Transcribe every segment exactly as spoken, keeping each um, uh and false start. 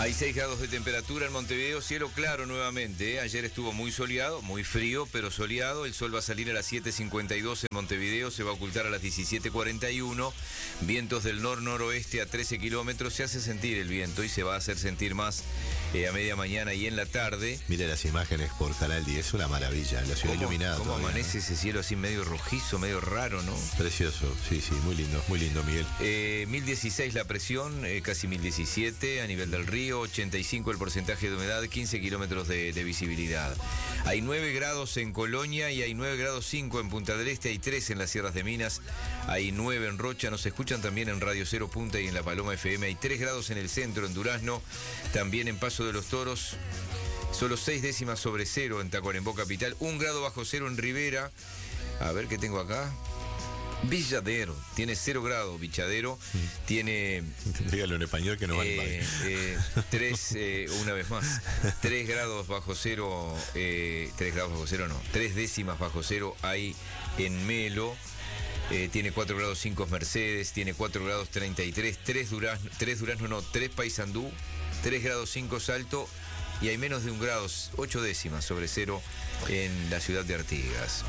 Hay seis grados de temperatura en Montevideo, cielo claro nuevamente. ¿eh? Ayer estuvo muy soleado, muy frío, pero soleado. El sol va a salir a las siete cincuenta y dos en Montevideo, se va a ocultar a las diecisiete cuarenta y uno. Vientos del nor-noroeste a trece kilómetros. Se hace sentir el viento y se va a hacer sentir más eh, a media mañana y en la tarde. Mire las imágenes por Canal diez, es una maravilla. La ciudad iluminada. ¿Cómo todavía, amanece, ¿no? Ese cielo así medio rojizo, medio raro, ¿no? Precioso, sí, sí, muy lindo, muy lindo, Miguel. Eh, mil dieciséis la presión, eh, casi mil diecisiete a nivel del río, ochenta y cinco el porcentaje de humedad, quince kilómetros de, de visibilidad. Hay nueve grados en Colonia y hay nueve grados cinco en Punta del Este, hay tres en las Sierras de Minas, hay nueve en Rocha, nos escuchan también en Radio Cero Punta y en La Paloma F M, hay tres grados en el centro, en Durazno, también en Paso de los Toros, solo seis décimas sobre cero en Tacuarembó capital, un grado bajo cero en Rivera, a ver qué tengo acá. Villadero, tiene cero grados, Villadero, mm. tiene... Dígalo en español que no vale eh, eh, tres, eh, una vez más, tres grados bajo cero, eh, tres grados bajo cero no, tres décimas bajo cero hay en Melo, eh, tiene cuatro grados cinco Mercedes, tiene cuatro grados treinta y tres, tres Durazno, tres Durazno no, tres Paysandú, tres grados cinco Salto y hay menos de un grado, ocho décimas sobre cero en la ciudad de Artigas.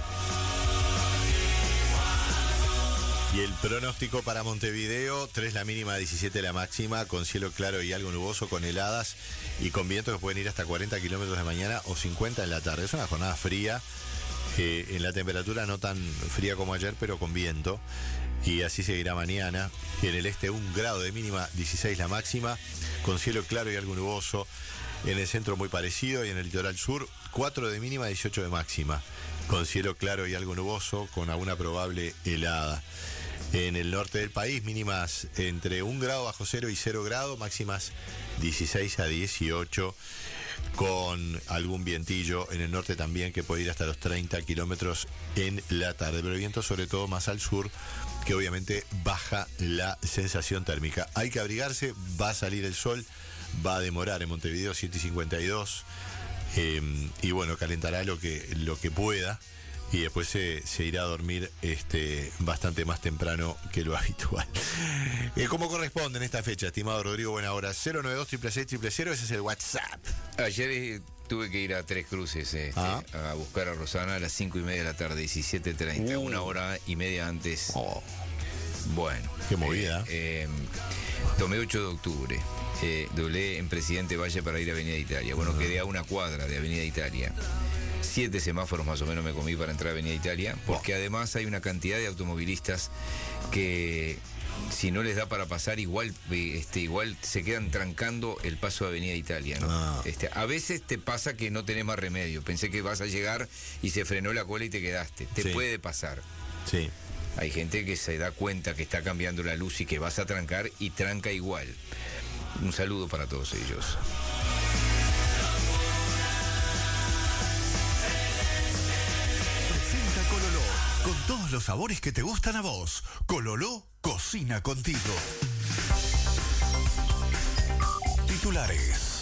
Y el pronóstico para Montevideo, tres la mínima, diecisiete la máxima, con cielo claro y algo nuboso, con heladas y con vientos que pueden ir hasta cuarenta kilómetros de mañana o cincuenta en la tarde. Es una jornada fría, eh, en la temperatura no tan fría como ayer, pero con viento. Y así seguirá mañana. En el este un grado de mínima, dieciséis la máxima, con cielo claro y algo nuboso. En el centro muy parecido y en el litoral sur, cuatro de mínima, dieciocho de máxima, con cielo claro y algo nuboso, con alguna probable helada. En el norte del país, mínimas entre un grado bajo cero y cero grado, máximas dieciséis a dieciocho, con algún vientillo en el norte también que puede ir hasta los treinta kilómetros en la tarde, pero viento sobre todo más al sur, que obviamente baja la sensación térmica. Hay que abrigarse, va a salir el sol, va a demorar en Montevideo siete y cincuenta y dos, eh, y bueno, calentará lo que, lo que pueda. Y después se, se irá a dormir este, bastante más temprano que lo habitual. Eh, ¿Cómo corresponde en esta fecha, estimado Rodrigo? Buena hora. cero nueve dos, seis seis seis cero cero, ese es el WhatsApp. Ayer eh, tuve que ir a Tres Cruces este, ah. a buscar a Rosana a las cinco y media de la tarde, diecisiete treinta, uh. una hora y media antes. Oh. Bueno. Qué movida. Eh, eh, tomé ocho de octubre. Eh, doblé en Presidente Valle para ir a Avenida Italia. Bueno, uh. quedé a una cuadra de Avenida Italia. Siete semáforos más o menos me comí para entrar a Avenida Italia, porque wow. además hay una cantidad de automovilistas que si no les da para pasar igual, este, igual se quedan trancando el paso de Avenida Italia, ¿no? Ah. Este, a veces te pasa que no tenés más remedio, pensé que vas a llegar y se frenó la cola y te quedaste, te sí. puede pasar. Sí. Hay gente que se da cuenta que está cambiando la luz y que vas a trancar y tranca igual. Un saludo para todos ellos. Con todos los sabores que te gustan a vos. Cololó cocina contigo. Titulares.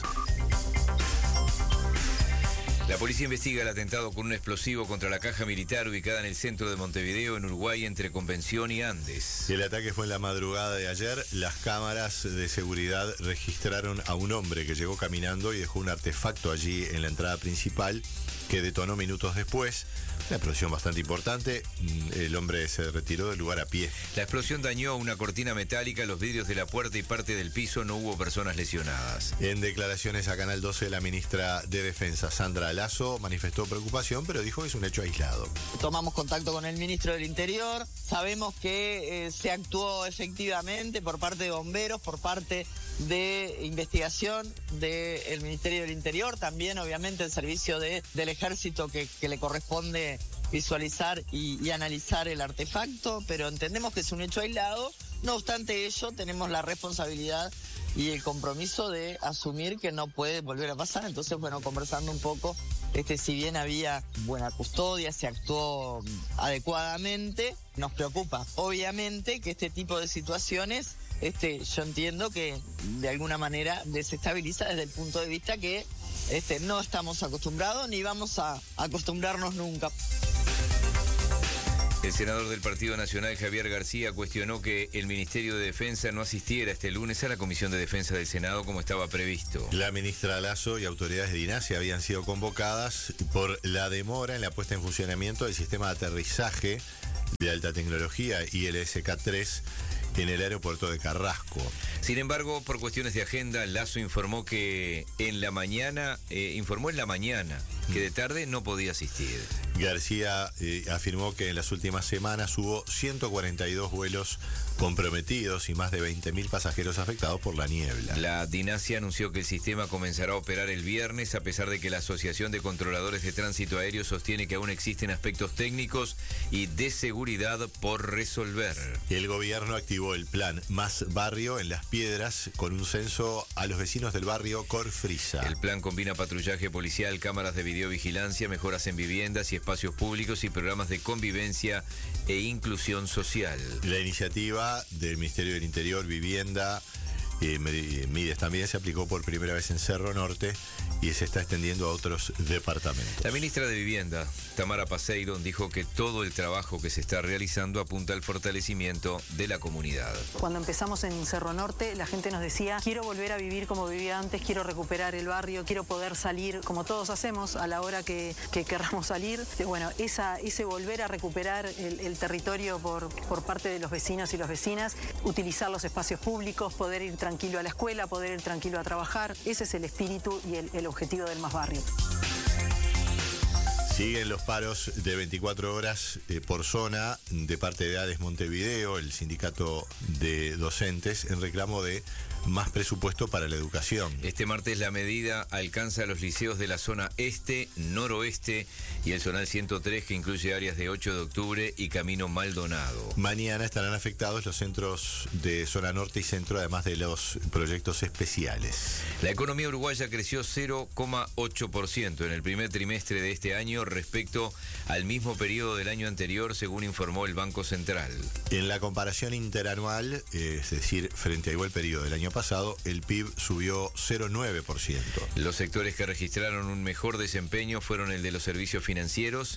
La policía investiga el atentado con un explosivo contra la caja militar ubicada en el centro de Montevideo, en Uruguay, entre Convención y Andes. El ataque fue en la madrugada de ayer. Las cámaras de seguridad registraron a un hombre que llegó caminando y dejó un artefacto allí en la entrada principal que detonó minutos después. Una explosión bastante importante. El hombre se retiró del lugar a pie. La explosión dañó una cortina metálica, los vidrios de la puerta y parte del piso. No hubo personas lesionadas. En declaraciones a Canal doce, la ministra de Defensa, Sandra Lasso, manifestó preocupación, pero dijo que es un hecho aislado. Tomamos contacto con el ministro del Interior. Sabemos que eh, se actuó efectivamente por parte de bomberos, por parte de investigación del Ministerio del Interior, también obviamente el servicio de, del Ejército que, que le corresponde visualizar y, y analizar el artefacto, pero entendemos que es un hecho aislado. No obstante ello, tenemos la responsabilidad y el compromiso de asumir que no puede volver a pasar. Entonces, bueno, conversando un poco, este, si bien había buena custodia, se actuó adecuadamente, nos preocupa, obviamente, que este tipo de situaciones, este, yo entiendo que de alguna manera desestabiliza desde el punto de vista que este, no estamos acostumbrados ni vamos a acostumbrarnos nunca. El senador del Partido Nacional, Javier García, cuestionó que el Ministerio de Defensa no asistiera este lunes a la Comisión de Defensa del Senado como estaba previsto. La ministra Lasso y autoridades de INASE habían sido convocadas por la demora en la puesta en funcionamiento del sistema de aterrizaje de alta tecnología I L S K tres en el aeropuerto de Carrasco. Sin embargo, por cuestiones de agenda, Lasso informó que en la mañana, eh, informó en la mañana que de tarde no podía asistir. García eh, afirmó que en las últimas semanas hubo ciento cuarenta y dos vuelos comprometidos y más de veinte mil pasajeros afectados por la niebla. La DINASE anunció que el sistema comenzará a operar el viernes, a pesar de que la Asociación de Controladores de Tránsito Aéreo sostiene que aún existen aspectos técnicos y de seguridad por resolver. El gobierno activó el plan Más Barrio en Las Piedras con un censo a los vecinos del barrio Corfrisa. El plan combina patrullaje policial, cámaras de videovigilancia, mejoras en viviendas y espacios públicos y programas de convivencia e inclusión social. La iniciativa del Ministerio del Interior, Vivienda, eh, Mides también se aplicó por primera vez en Cerro Norte y se está extendiendo a otros departamentos. La ministra de Vivienda, Tamara Paseiro, dijo que todo el trabajo que se está realizando apunta al fortalecimiento de la comunidad. Cuando empezamos en Cerro Norte, la gente nos decía, quiero volver a vivir como vivía antes, quiero recuperar el barrio, quiero poder salir como todos hacemos a la hora que, que querramos salir. Bueno, esa, ese volver a recuperar el, el territorio por, por parte de los vecinos y las vecinas, utilizar los espacios públicos, poder ir tranquilo a la escuela, poder ir tranquilo a trabajar, ese es el espíritu y el, el objetivo del Más Barrio. Siguen los paros de veinticuatro horas eh, por zona de parte de ADES Montevideo, el sindicato de docentes, en reclamo de más presupuesto para la educación. Este martes la medida alcanza a los liceos de la zona este, noroeste y el zonal ciento tres, que incluye áreas de ocho de octubre y Camino Maldonado. Mañana estarán afectados los centros de zona norte y centro, además de los proyectos especiales. La economía uruguaya creció cero coma ocho por ciento en el primer trimestre de este año respecto al mismo periodo del año anterior, según informó el Banco Central. En la comparación interanual, eh, es decir, frente a igual periodo del año pasado, el P I B subió cero coma nueve por ciento. Los sectores que registraron un mejor desempeño fueron el de los servicios financieros,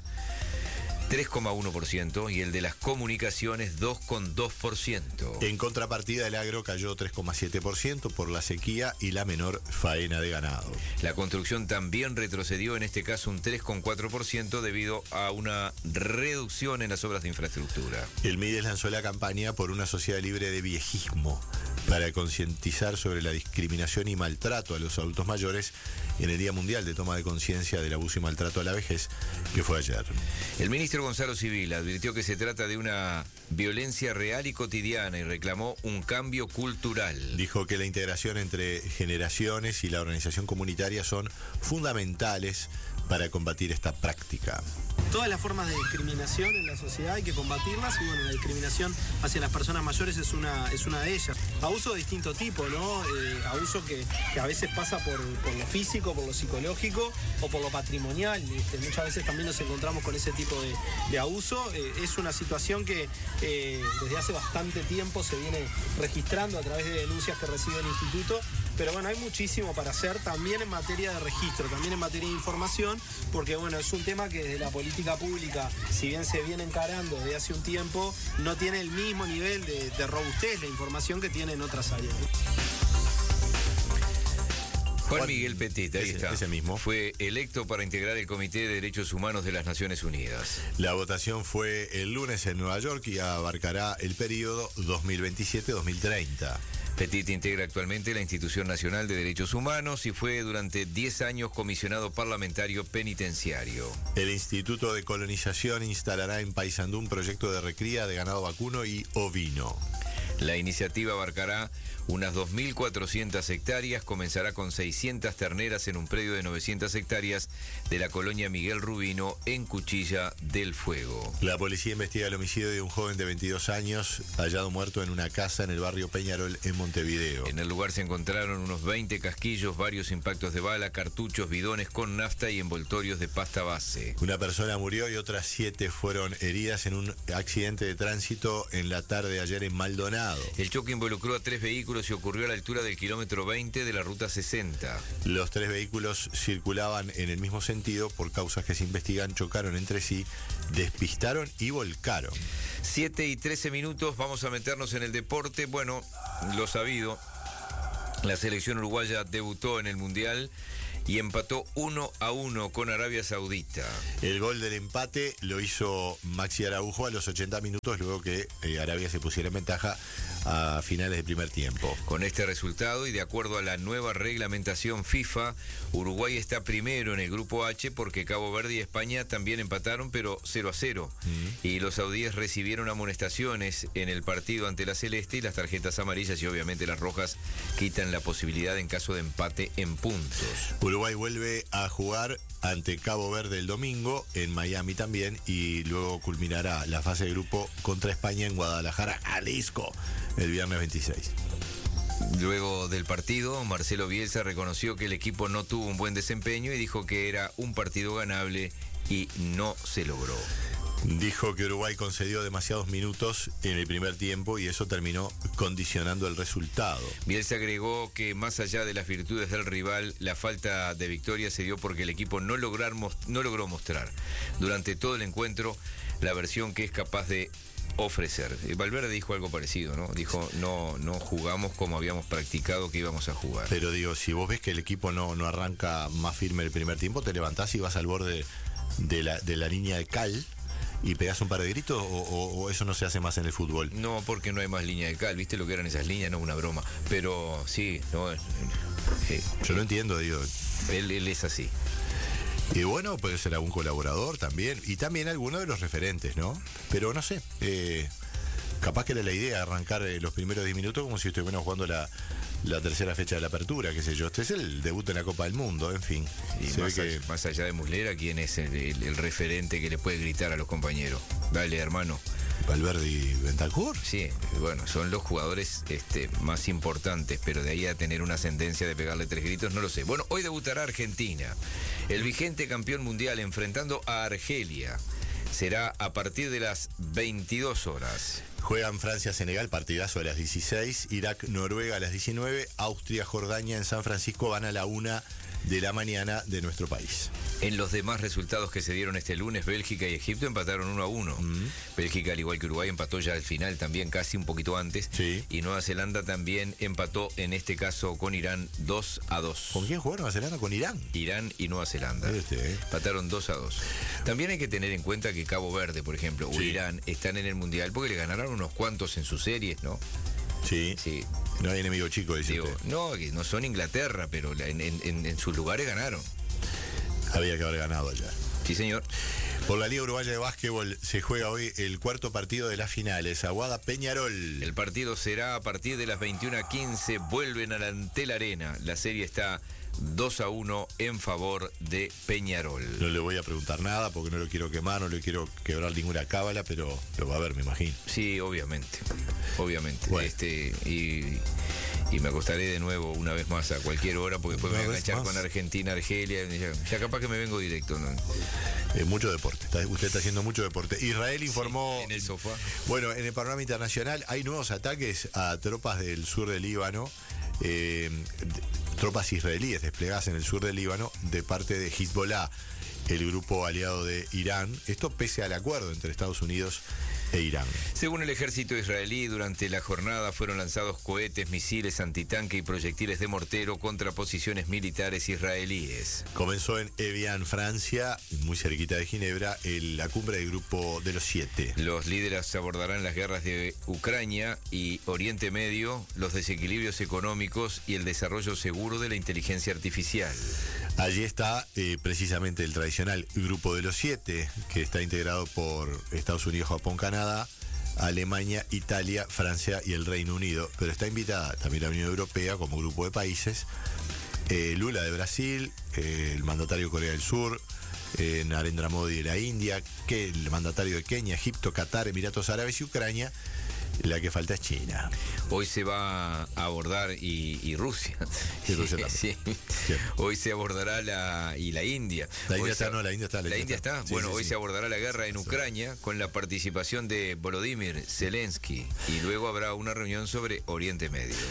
tres coma uno por ciento, y el de las comunicaciones, dos coma dos por ciento. En contrapartida, el agro cayó tres coma siete por ciento por la sequía y la menor faena de ganado. La construcción también retrocedió, en este caso un tres coma cuatro por ciento, debido a una reducción en las obras de infraestructura. El Mides lanzó la campaña por una sociedad libre de viejismo para concientizar sobre la discriminación y maltrato a los adultos mayores en el Día Mundial de Toma de Conciencia del Abuso y Maltrato a la Vejez, que fue ayer. El ministro Gonzalo Civil advirtió que se trata de una violencia real y cotidiana y reclamó un cambio cultural. Dijo que la integración entre generaciones y la organización comunitaria son fundamentales para combatir esta práctica. Todas las formas de discriminación en la sociedad hay que combatirlas y bueno, la discriminación hacia las personas mayores es una, es una de ellas. Abuso de distinto tipo, ¿no? Eh, abuso que, que a veces pasa por, por lo físico, por lo psicológico o por lo patrimonial. Este, muchas veces también nos encontramos con ese tipo de, de abuso. Eh, es una situación que eh, desde hace bastante tiempo se viene registrando a través de denuncias que recibe el instituto. Pero bueno, hay muchísimo para hacer también en materia de registro, también en materia de información, porque bueno, es un tema que desde la política pública, si bien se viene encarando desde hace un tiempo, no tiene el mismo nivel de, de robustez la información que tiene en otras áreas. Juan Miguel Petit, ahí ese, está. Ese mismo. Fue electo para integrar el Comité de Derechos Humanos de las Naciones Unidas. La votación fue el lunes en Nueva York y abarcará el periodo dos mil veintisiete a dos mil treinta. Petit integra actualmente la Institución Nacional de Derechos Humanos y fue durante diez años comisionado parlamentario penitenciario. El Instituto de Colonización instalará en Paysandú un proyecto de recría de ganado vacuno y ovino. La iniciativa abarcará unas dos mil cuatrocientas hectáreas, comenzará con seiscientas terneras en un predio de novecientas hectáreas de la colonia Miguel Rubino en Cuchilla del Fuego. La policía investiga el homicidio de un joven de veintidós años hallado muerto en una casa en el barrio Peñarol en Montevideo. En el lugar se encontraron unos veinte casquillos, varios impactos de bala, cartuchos, bidones con nafta y envoltorios de pasta base. Una persona murió y otras siete fueron heridas en un accidente de tránsito en la tarde de ayer en Maldonado. El choque involucró a tres vehículos vehículo se ocurrió a la altura del kilómetro veinte de la ruta sesenta. Los tres vehículos circulaban en el mismo sentido, por causas que se investigan, chocaron entre sí, despistaron y volcaron. siete y trece minutos, vamos a meternos en el deporte. Bueno, lo sabido, la selección uruguaya debutó en el Mundial y empató uno a uno con Arabia Saudita. El gol del empate lo hizo Maxi Araujo a los ochenta minutos, luego que eh, Arabia se pusiera en ventaja a finales del primer tiempo. Con este resultado y de acuerdo a la nueva reglamentación FIFA, Uruguay está primero en el grupo H porque Cabo Verde y España también empataron, pero cero a cero. Mm. Y los saudíes recibieron amonestaciones en el partido ante la Celeste y las tarjetas amarillas y obviamente las rojas quitan la posibilidad en caso de empate en puntos. Uruguay vuelve a jugar ante Cabo Verde el domingo, en Miami también, y luego culminará la fase de grupo contra España en Guadalajara, Jalisco, el viernes veintiséis. Luego del partido, Marcelo Bielsa reconoció que el equipo no tuvo un buen desempeño y dijo que era un partido ganable y no se logró. Dijo que Uruguay concedió demasiados minutos en el primer tiempo y eso terminó condicionando el resultado. Bielsa agregó que más allá de las virtudes del rival, la falta de victoria se dio porque el equipo no, lograr, no logró mostrar durante todo el encuentro la versión que es capaz de ofrecer. Valverde dijo algo parecido, ¿no? Dijo, no, no jugamos como habíamos practicado que íbamos a jugar. Pero digo, si vos ves que el equipo no, no arranca más firme el primer tiempo, te levantás y vas al borde de la, de la línea de cal y pegás un par de gritos, o, o, o eso no se hace más en el fútbol. No, porque no hay más línea de cal, ¿viste lo que eran esas líneas? No, una broma. Pero sí, no, sí. Yo lo entiendo, digo. Él, él es así. Y bueno, puede ser algún colaborador también, y también alguno de los referentes, ¿no? Pero no sé, eh, capaz que era la idea arrancar eh, los primeros diez minutos como si estuviéramos jugando la, la tercera fecha de la apertura, qué sé yo. Este es el debut en la Copa del Mundo, en fin. Y se más, ve allá, que... más allá de Muslera, ¿quién es el, el, el referente que le puede gritar a los compañeros? Dale, hermano. Valverde y Bentancur. Sí, bueno, son los jugadores este, más importantes, pero de ahí a tener una sentencia de pegarle tres gritos, no lo sé. Bueno, hoy debutará Argentina, el vigente campeón mundial, enfrentando a Argelia. Será a partir de las veintidós horas. Juegan Francia-Senegal, partidazo a las dieciséis, Irak-Noruega a las diecinueve, Austria-Jordania en San Francisco van a la una de la mañana de nuestro país. En los demás resultados que se dieron este lunes, Bélgica y Egipto empataron uno a uno. Mm. Bélgica, al igual que Uruguay, empató ya al final también, casi un poquito antes. Sí. Y Nueva Zelanda también empató, en este caso con Irán, dos a dos. ¿Con quién jugó Nueva Zelanda? ¿Con Irán? Irán y Nueva Zelanda. Este, eh. Empataron dos a dos. También hay que tener en cuenta que Cabo Verde, por ejemplo, sí, o Irán, están en el Mundial porque le ganaron unos cuantos en sus series, ¿no? Sí. Sí. No hay enemigo chico, dice Digo, usted. no, no son Inglaterra, pero en, en, en sus lugares ganaron. Había que haber ganado allá. Sí, señor. Por la Liga Uruguaya de Básquetbol se juega hoy el cuarto partido de las finales. Aguada Peñarol. El partido será a partir de las veintiuna quince. Vuelven a la Antel Arena. La serie está dos a uno en favor de Peñarol. No le voy a preguntar nada porque no lo quiero quemar, no le quiero quebrar ninguna cábala, pero lo va a ver, me imagino. Sí, obviamente. Obviamente. Bueno. Este, y, y me acostaré de nuevo una vez más a cualquier hora porque después me voy a enganchar con Argentina, Argelia. Ya, ya capaz que me vengo directo, ¿no? Eh, mucho deporte. Está, usted está haciendo mucho deporte. Israel informó. Sí, en el sofá. Bueno, en el panorama internacional hay nuevos ataques a tropas del sur del Líbano. Eh, tropas israelíes desplegadas en el sur del Líbano de parte de Hezbollah, el grupo aliado de Irán. Esto pese al acuerdo entre Estados Unidos e Irán. Según el ejército israelí, durante la jornada fueron lanzados cohetes, misiles antitanque y proyectiles de mortero contra posiciones militares israelíes. Comenzó en Evian, Francia, muy cerquita de Ginebra, el, la cumbre del grupo de los siete. Los líderes abordarán las guerras de Ucrania y Oriente Medio, los desequilibrios económicos y el desarrollo seguro de la inteligencia artificial. Allí está eh, precisamente el tradicional grupo de los siete, que está integrado por Estados Unidos, Japón, Canadá, Alemania, Italia, Francia y el Reino Unido. Pero está invitada también la Unión Europea como grupo de países. Eh, Lula de Brasil, eh, el mandatario de Corea del Sur, eh, Narendra Modi de la India, que el mandatario de Kenia, Egipto, Qatar, Emiratos Árabes y Ucrania. La que falta es China. Hoy se va a abordar y, y Rusia. Y Rusia también. Sí. Sí. Hoy se abordará la y la India. La India hoy está, se, no, la India está. La, la India está. está. Sí, bueno, sí, hoy sí. se abordará la guerra en Ucrania con la participación de Volodymyr Zelensky y luego habrá una reunión sobre Oriente Medio.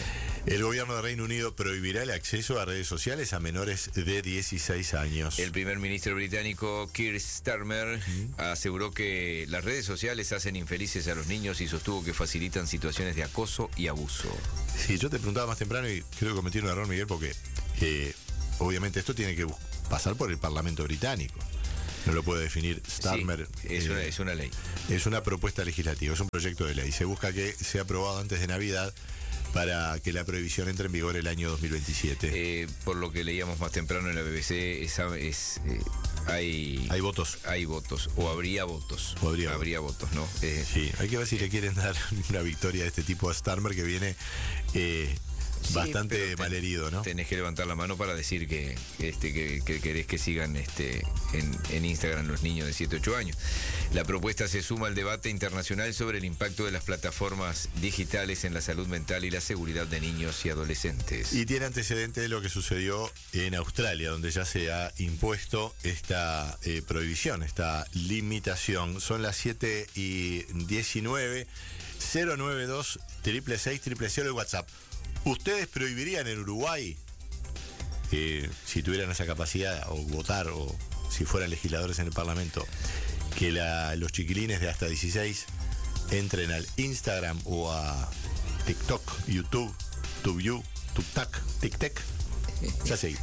El gobierno de Reino Unido prohibirá el acceso a redes sociales a menores de dieciséis años. El primer ministro británico Keir Starmer ¿Mm? aseguró que las redes sociales hacen infelices a los niños y sostuvo que facilitan situaciones de acoso y abuso. Sí, yo te preguntaba más temprano y creo que cometí un error, Miguel, porque eh, obviamente esto tiene que pasar por el Parlamento británico. No lo puede definir Starmer. Sí, es, eh, una, es una ley. Es una propuesta legislativa, es un proyecto de ley. Se busca que sea aprobado antes de Navidad para que la prohibición entre en vigor el año dos mil veintisiete. Eh, por lo que leíamos más temprano en la B B C, es, es, eh, hay... Hay votos. Hay votos, o habría votos. O habría, habría votos, ¿no? Eh, sí, hay que ver si le quieren dar una victoria de este tipo a Starmer, que viene... Eh, Sí, bastante malherido, ¿no? Tenés que levantar la mano para decir que, este, que, que querés que sigan este, en, en Instagram los niños de siete, ocho años. La propuesta se suma al debate internacional sobre el impacto de las plataformas digitales en la salud mental y la seguridad de niños y adolescentes. Y tiene antecedente de lo que sucedió en Australia, donde ya se ha impuesto esta eh, prohibición, esta limitación. Son las siete y diecinueve, cero nueve dos, seis seis seis, cero cero cero el WhatsApp. ¿Ustedes prohibirían en Uruguay, eh, si tuvieran esa capacidad, o votar, o si fueran legisladores en el Parlamento, que la, los chiquilines de hasta dieciséis entren al Instagram o a TikTok, YouTube, TubeU, TukTak, TikTok? Ya seguí.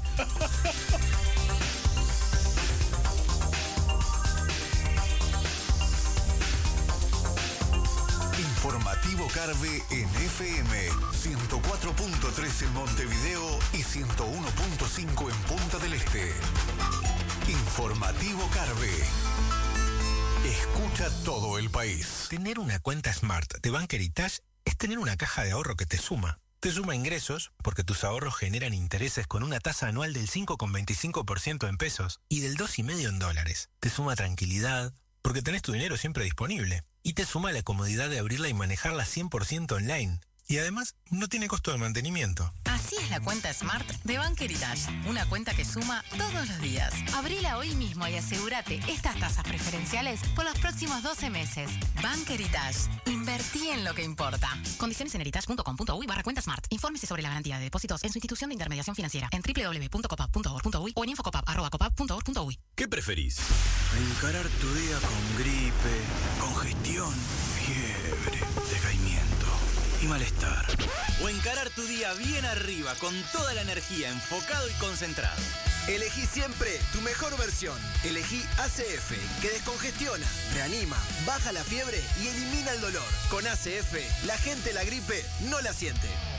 Informativo Carve en F M ciento cuatro punto tres en Montevideo y ciento uno punto cinco en Punta del Este. Informativo Carve. Escucha todo el país. Tener una cuenta Smart de Bank Heritage es tener una caja de ahorro que te suma. Te suma ingresos porque tus ahorros generan intereses con una tasa anual del cinco coma veinticinco por ciento en pesos y del dos coma cinco por ciento en dólares. Te suma tranquilidad porque tenés tu dinero siempre disponible. Y te suma la comodidad de abrirla y manejarla cien por ciento online. Y además, no tiene costo de mantenimiento. Así es la cuenta Smart de Bank Heritage. Una cuenta que suma todos los días. Abrila hoy mismo y asegúrate estas tasas preferenciales por los próximos doce meses. Bank Heritage. Invertí en lo que importa. Condiciones en heritage punto com punto uy barra cuenta Smart. Infórmese sobre la garantía de depósitos en su institución de intermediación financiera en doble u doble u doble u punto copap punto org punto uy o en infocopap arroba copap punto org punto uy. ¿Qué preferís? Encarar tu día con gripe, congestión, fiebre, decaimiento y malestar. O encarar tu día bien arriba, con toda la energía, enfocado y concentrado. Elegí siempre tu mejor versión. Elegí A C F, que descongestiona, reanima, baja la fiebre y elimina el dolor. Con A C F, la gente la gripe no la siente.